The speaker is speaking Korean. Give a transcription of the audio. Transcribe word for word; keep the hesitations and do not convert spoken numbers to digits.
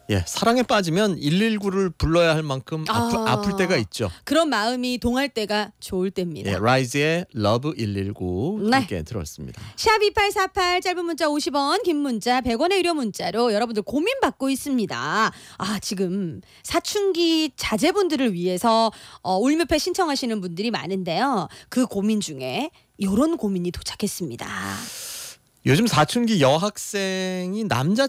예, 사랑에 빠지면 일일구를 불러야 할 만큼 아프, 아, 아플 때가 있죠. 그런 마음이 동할 때가 좋을 때입니다. 예, 라이즈의 러브 일일구 네. 함께 들었습니다. 샵 이팔사팔 짧은 문자 오십 원, 긴 문자 백 원의 유료 문자로 여러분들 고민 받고 있습니다. 아, 지금 사춘기 자제분들을 위해서 어, 울며패 신청하시는 분들이 많은데요. 그 고민 중에 이런 고민이 도착했습니다. 요즘 사춘기 여학생이 남자